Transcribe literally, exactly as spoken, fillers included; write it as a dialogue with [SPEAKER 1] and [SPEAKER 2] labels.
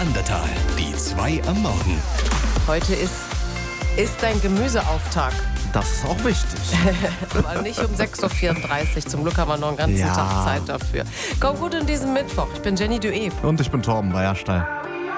[SPEAKER 1] Neandertal, die zwei am Morgen.
[SPEAKER 2] Heute ist, ist dein Gemüseauftag.
[SPEAKER 3] Das ist auch wichtig.
[SPEAKER 2] Aber nicht um sechs Uhr vierunddreißig. Zum Glück haben wir noch einen ganzen
[SPEAKER 3] Ja.
[SPEAKER 2] Tag Zeit dafür. Komm gut in diesen Mittwoch. Ich bin Jenny Dué.
[SPEAKER 3] Und ich bin Torben Beierstein.